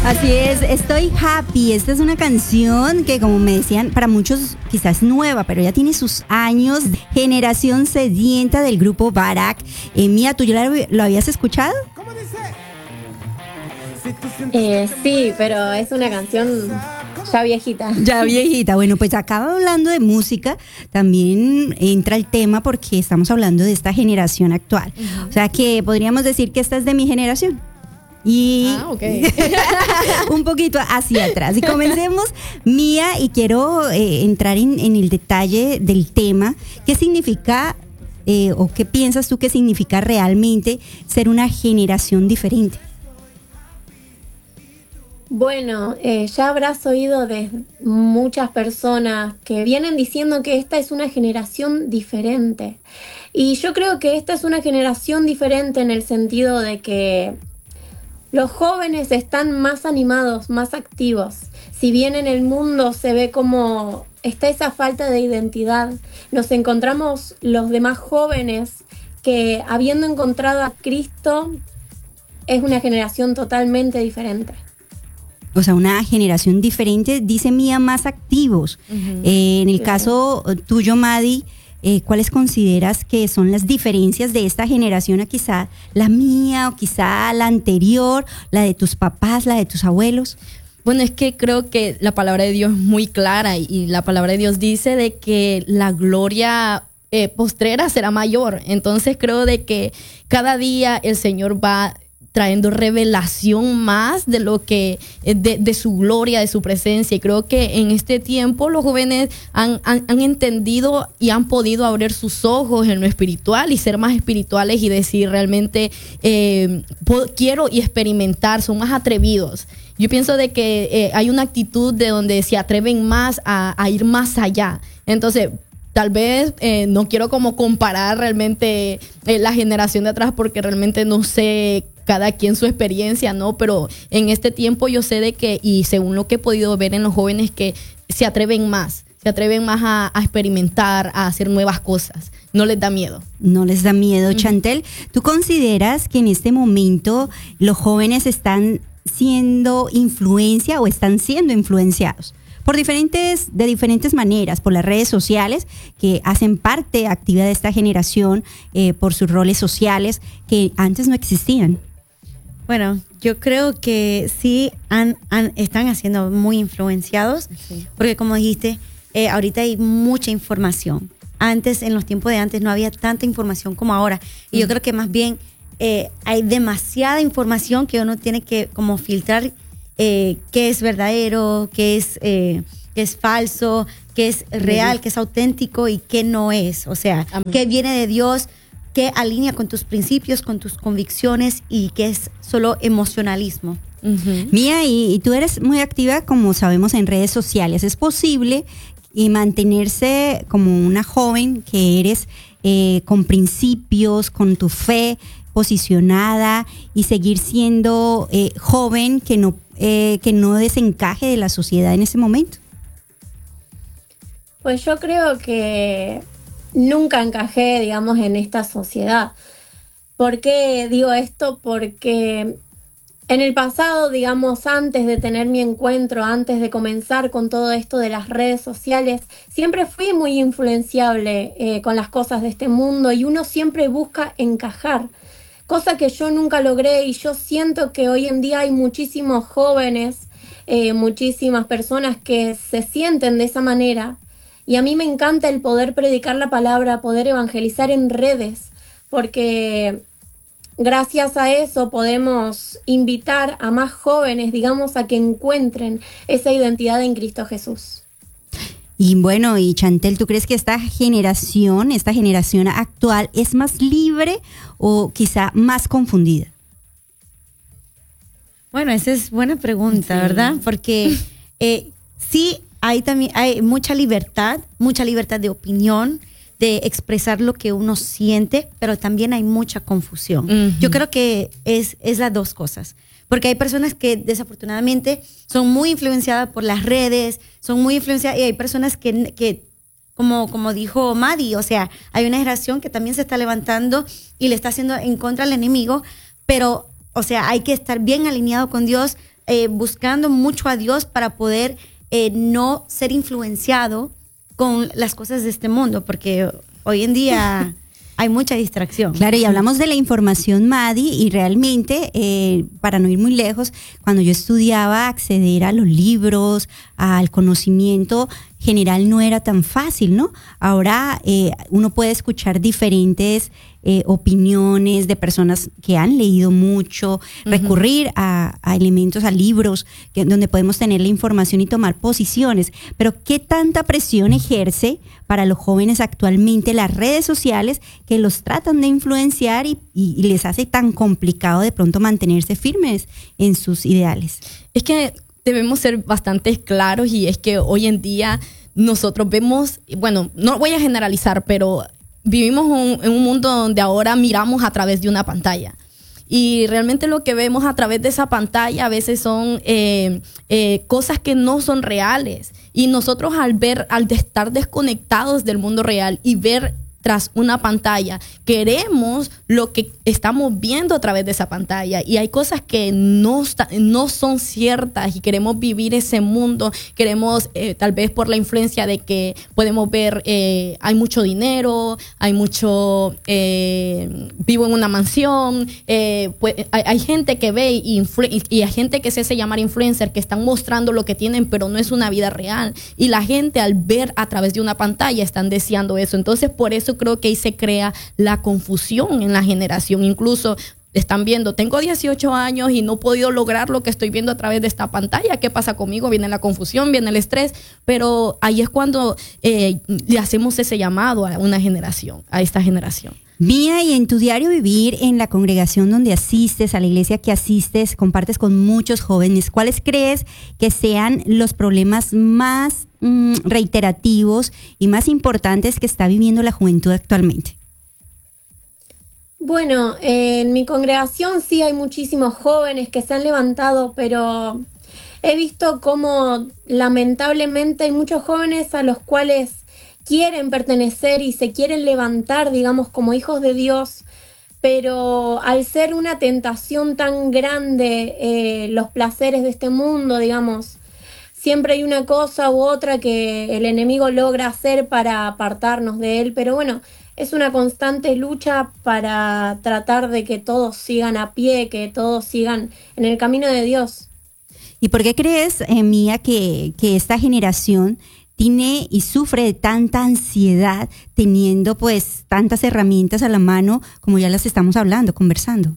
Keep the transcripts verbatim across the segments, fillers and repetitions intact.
Así es, Estoy Happy. Esta es una canción que, como me decían, para muchos quizás nueva, pero ya tiene sus años. Generación Sedienta del grupo Barak. Eh, Mía, ¿tú ya lo, lo habías escuchado? Eh, sí, pero es una canción ya viejita. Ya viejita. Bueno, pues acaba hablando de música, también entra el tema porque estamos hablando de esta generación actual. Uh-huh. O sea que podríamos decir que esta es de mi generación. Y ah, okay. un poquito hacia atrás. Y comencemos, Mía, y quiero eh, entrar en, en el detalle del tema. ¿Qué significa eh, o qué piensas tú que significa realmente ser una generación diferente? Bueno, eh, ya habrás oído de muchas personas que vienen diciendo que esta es una generación diferente. Y yo creo que esta es una generación diferente en el sentido de que los jóvenes están más animados, más activos. Si bien en el mundo se ve como está esa falta de identidad, nos encontramos los demás jóvenes que, habiendo encontrado a Cristo, es una generación totalmente diferente. O sea, una generación diferente, dice Mía, más activos. Uh-huh. Eh, en el claro. caso tuyo, Madi, Eh, ¿cuáles consideras que son las diferencias de esta generación a quizá la mía o quizá la anterior, la de tus papás, la de tus abuelos? Bueno, es que creo que la palabra de Dios es muy clara y la palabra de Dios dice de que la gloria eh, postrera será mayor. Entonces creo de que cada día el Señor va trayendo revelación más de lo que de, de su gloria, de su presencia. Y creo que en este tiempo los jóvenes han, han, han entendido y han podido abrir sus ojos en lo espiritual y ser más espirituales y decir realmente eh, puedo, quiero y experimentar, son más atrevidos. Yo pienso de que eh, hay una actitud de donde se atreven más a, a ir más allá. Entonces, tal vez eh, no quiero como comparar realmente eh, la generación de atrás porque realmente no sé cada quien su experiencia, ¿no? Pero en este tiempo yo sé de que, y según lo que he podido ver en los jóvenes, que se atreven más, se atreven más a, a experimentar, a hacer nuevas cosas. No les da miedo. No les da miedo. Uh-huh. Chantel, ¿tú consideras que en este momento los jóvenes están siendo influencia o están siendo influenciados por diferentes, de diferentes maneras, por las redes sociales que hacen parte activa de esta generación, eh, por sus roles sociales que antes no existían? Bueno, yo creo que sí han, han, están haciendo muy influenciados, sí. Porque como dijiste, eh, ahorita hay mucha información. Antes, en los tiempos de antes, no había tanta información como ahora. Y mm. yo creo que más bien eh, hay demasiada información que uno tiene que como filtrar eh, qué es verdadero, qué es, eh, qué es falso, qué es real, mm. qué es auténtico y qué no es. O sea, Amén. Qué viene de Dios, que alinea con tus principios, con tus convicciones y que es solo emocionalismo. Uh-huh. Mía, y, y tú eres muy activa, como sabemos, en redes sociales. ¿Es posible y mantenerse como una joven que eres eh, con principios, con tu fe posicionada y seguir siendo eh, joven que no, eh, que no desencaje de la sociedad en ese momento? Pues yo creo que nunca encajé, digamos, en esta sociedad. ¿Por qué digo esto? Porque en el pasado, digamos, antes de tener mi encuentro, antes de comenzar con todo esto de las redes sociales, siempre fui muy influenciable eh, con las cosas de este mundo y uno siempre busca encajar, cosa que yo nunca logré y yo siento que hoy en día hay muchísimos jóvenes, eh, muchísimas personas que se sienten de esa manera. Y a mí me encanta el poder predicar la palabra, poder evangelizar en redes, porque gracias a eso podemos invitar a más jóvenes, digamos, a que encuentren esa identidad en Cristo Jesús. Y bueno, y Chantel, ¿tú crees que esta generación, esta generación actual es más libre o quizá más confundida? Bueno, esa es buena pregunta, sí. ¿Verdad? Porque eh, sí... Hay también hay mucha libertad, mucha libertad de opinión, de expresar lo que uno siente, pero también hay mucha confusión. Uh-huh. Yo creo que es, es las dos cosas. Porque hay personas que desafortunadamente son muy influenciadas por las redes, son muy influenciadas, y hay personas que, que como, como dijo Madi, o sea, hay una generación que también se está levantando y le está haciendo en contra al enemigo, pero, o sea, hay que estar bien alineado con Dios, eh, buscando mucho a Dios para poder eh, no ser influenciado con las cosas de este mundo, porque hoy en día hay mucha distracción. Claro, y hablamos de la información, Madi, y realmente, eh, para no ir muy lejos, cuando yo estudiaba, acceder a los libros, al conocimiento general no era tan fácil, ¿no? Ahora eh, uno puede escuchar diferentes eh, opiniones de personas que han leído mucho, uh-huh. recurrir a, a elementos, a libros, que, donde podemos tener la información y tomar posiciones. Pero ¿qué tanta presión ejerce para los jóvenes actualmente las redes sociales que los tratan de influenciar y, y, y les hace tan complicado de pronto mantenerse firmes en sus ideales? Es que debemos ser bastante claros, y es que hoy en día nosotros vemos, bueno, no voy a generalizar, pero vivimos un, en un mundo donde ahora miramos a través de una pantalla. Y realmente lo que vemos a través de esa pantalla a veces son eh, eh, cosas que no son reales. Y nosotros al ver, al estar desconectados del mundo real y ver tras una pantalla, queremos lo que estamos viendo a través de esa pantalla, y hay cosas que no, está, no son ciertas, y queremos vivir ese mundo. Queremos, eh, tal vez por la influencia de que podemos ver, eh, hay mucho dinero, hay mucho, eh, vivo en una mansión, eh, pues, hay, hay gente que ve y, influ- y hay gente que se hace llamar influencer, que están mostrando lo que tienen, pero no es una vida real, y la gente al ver a través de una pantalla están deseando eso. Entonces por eso creo que ahí se crea la confusión en la generación. Incluso están viendo, tengo dieciocho años y no he podido lograr lo que estoy viendo a través de esta pantalla. ¿Qué pasa conmigo? Viene la confusión, viene el estrés, pero ahí es cuando eh, le hacemos ese llamado a una generación, a esta generación. Mía, y en tu diario vivir, en la congregación donde asistes, a la iglesia que asistes, compartes con muchos jóvenes, ¿cuáles crees que sean los problemas más mm, reiterativos y más importantes que está viviendo la juventud actualmente? Bueno, eh, en mi congregación sí hay muchísimos jóvenes que se han levantado, pero he visto cómo lamentablemente hay muchos jóvenes a los cuales quieren pertenecer y se quieren levantar, digamos, como hijos de Dios, pero al ser una tentación tan grande, eh, los placeres de este mundo, digamos, siempre hay una cosa u otra que el enemigo logra hacer para apartarnos de él, pero bueno, es una constante lucha para tratar de que todos sigan a pie, que todos sigan en el camino de Dios. ¿Y por qué crees, eh, Mía, que, que esta generación tiene y sufre de tanta ansiedad, teniendo pues tantas herramientas a la mano, como ya las estamos hablando, conversando?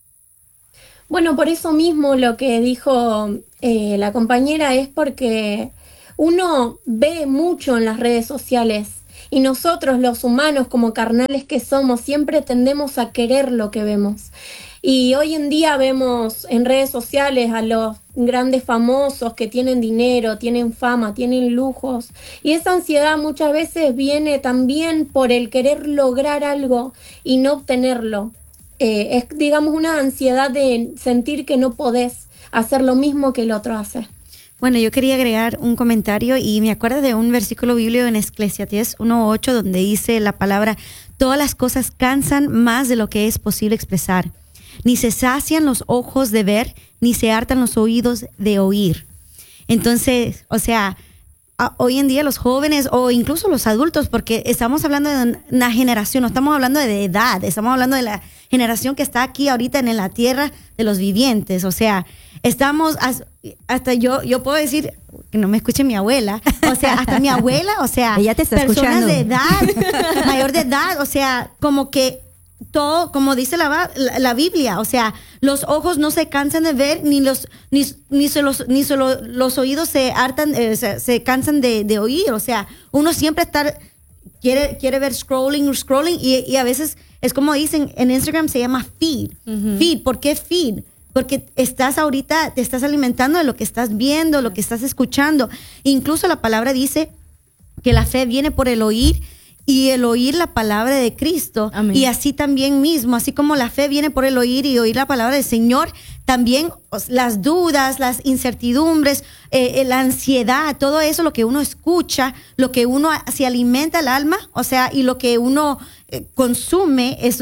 Bueno, por eso mismo lo que dijo eh, la compañera es porque uno ve mucho en las redes sociales, y nosotros los humanos, como carnales que somos, siempre tendemos a querer lo que vemos. Y hoy en día vemos en redes sociales a los grandes famosos que tienen dinero, tienen fama, tienen lujos. Y esa ansiedad muchas veces viene también por el querer lograr algo y no obtenerlo. Eh, es, digamos, una ansiedad de sentir que no podés hacer lo mismo que el otro hace. Bueno, yo quería agregar un comentario, y me acuerdo de un versículo bíblico en Eclesiastés uno ocho, donde dice la palabra: todas las cosas cansan más de lo que es posible expresar. Ni se sacian los ojos de ver, ni se hartan los oídos de oír. Entonces, o sea, a, hoy en día los jóvenes o incluso los adultos, porque estamos hablando de una generación, no estamos hablando de edad, estamos hablando de la generación que está aquí ahorita en la tierra de los vivientes. O sea, estamos, hasta yo, yo puedo decir, que no me escuche mi abuela, o sea, hasta mi abuela, o sea, ella te está personas escuchando. de edad, mayor de edad, o sea, como que todo, como dice la, la, la Biblia, o sea, los ojos no se cansan de ver, ni los ni, ni, se los, ni se lo, los oídos se hartan, eh, se, se cansan de, de oír. O sea, uno siempre está, quiere, quiere ver scrolling, scrolling, y, y a veces es como dicen, en Instagram se llama feed. Uh-huh. Feed, ¿por qué feed? Porque estás ahorita, te estás alimentando de lo que estás viendo, lo que estás escuchando. Incluso la palabra dice que la fe viene por el oír, y el oír la palabra de Cristo. Amén. Y así también mismo, así como la fe viene por el oír y oír la palabra del Señor, también las dudas, las incertidumbres, eh, la ansiedad, todo eso, lo que uno escucha, lo que uno se alimenta el alma, o sea, y lo que uno eh, consume es